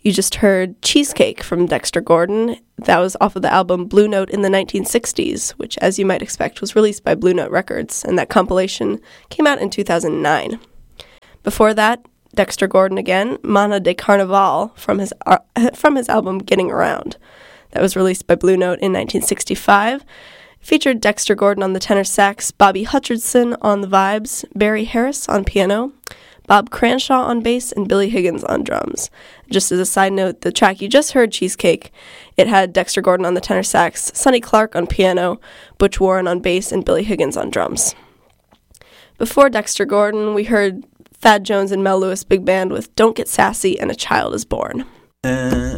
You just heard Cheesecake from Dexter Gordon. That was off of the album Blue Note in the 1960s, which, as you might expect, was released by Blue Note Records, and that compilation came out in 2009. Before that, Dexter Gordon again, Mana de Carnaval from his album Getting Around. That was released by Blue Note in 1965. It featured Dexter Gordon on the tenor sax, Bobby Hutcherson on the vibes, Barry Harris on piano, Bob Cranshaw on bass, and Billy Higgins on drums. Just as a side note, the track you just heard, Cheesecake, it had Dexter Gordon on the tenor sax, Sonny Clark on piano, Butch Warren on bass, and Billy Higgins on drums. Before Dexter Gordon, we heard Thad Jones and Mel Lewis Big Band with Don't Get Sassy and A Child Is Born.